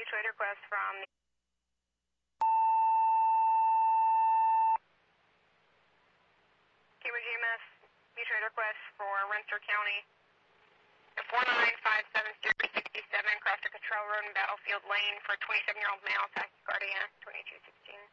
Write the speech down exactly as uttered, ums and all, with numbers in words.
mutual aid request from the Cambridge E M S mutual aid request for Rensselaer County. four nine five seven zero six seven, cross the Control Road and Battlefield Lane for a twenty-seven-year-old male, tachycardia, twenty-two sixteen.